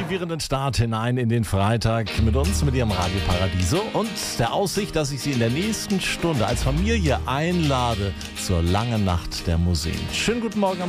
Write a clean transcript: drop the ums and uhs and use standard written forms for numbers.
motivierenden Start hinein in den Freitag mit uns, mit Ihrem Radio Paradiso und der Aussicht, dass ich Sie in der nächsten Stunde als Familie einlade zur langen Nacht der Museen. Schönen guten Morgen.